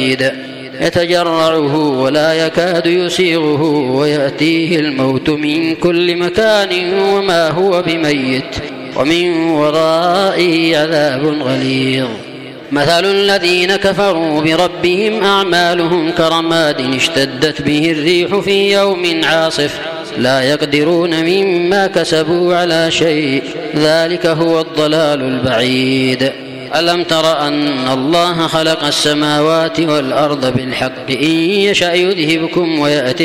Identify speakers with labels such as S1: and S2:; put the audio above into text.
S1: يتجرعه ولا يكاد يسيغه ويأتيه الموت من كل مكان وما هو بميت ومن ورائه عذاب غليظ. مثل الذين كفروا بربهم أعمالهم كرماد اشتدت به الريح في يوم عاصف لا يقدرون مما كسبوا على شيء ذلك هو الضلال البعيد. ألم تر أن الله خلق السماوات والأرض بالحق إن يشأ يذهبكم ويأتي